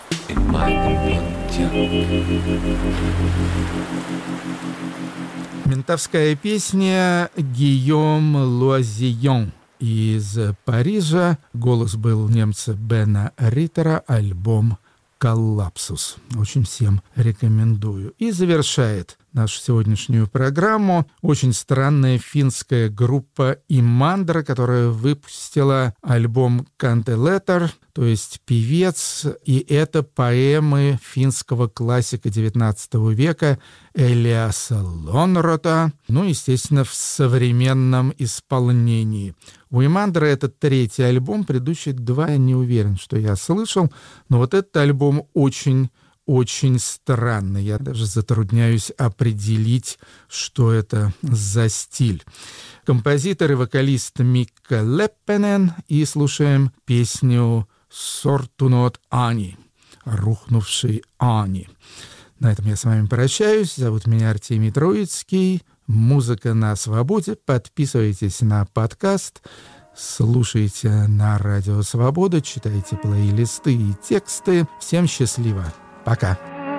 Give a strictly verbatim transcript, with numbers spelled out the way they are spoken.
in meinem Pontiac. Ментовская песня Гийом Луазион из Парижа. Голос был немца Бена Риттера, альбом «Коллапсус». Очень всем рекомендую. И завершает нашу сегодняшнюю программу очень странная финская группа Имандра, которая выпустила альбом «Кантелетер», то есть певец, и это поэмы финского классика девятнадцатого века Элиаса Лонрота, ну, естественно, в современном исполнении. У Имандра это третий альбом, предыдущие два я не уверен, что я слышал, но вот этот альбом очень очень странный. Я даже затрудняюсь определить, что это за стиль. Композитор и вокалист Микка Леппенен, и слушаем песню «Сортунот Ани», «Рухнувший Ани». На этом я с вами прощаюсь. Зовут меня Артемий Троицкий. Музыка на свободе. Подписывайтесь на подкаст. Слушайте на Радио Свобода. Читайте плейлисты и тексты. Всем счастливо. Пока.